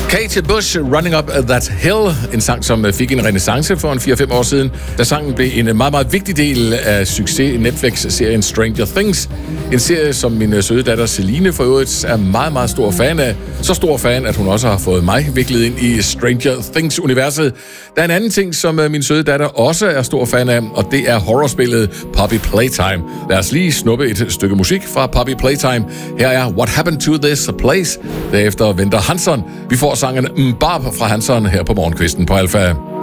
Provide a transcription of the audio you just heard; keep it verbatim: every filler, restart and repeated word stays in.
Kate Bush, Running Up That Hill, en sang, som fik en renæssance for en fire fem år siden, da sangen blev en meget, meget vigtig del af succes Netflix-serien Stranger Things. En serie, som min søde datter Celine for øvrigt er meget, meget stor fan af. Så stor fan, at hun også har fået mig viklet ind i Stranger Things-universet. Der er en anden ting, som min søde datter også er stor fan af, og det er horrorspillet Poppy Playtime. Lad os lige snuppe et stykke musik fra Poppy Playtime. Her er What Happened to This Place. Derefter venter Hanson. Vi får sangen Mbab fra Hanson her på morgenkvisten på Alpha.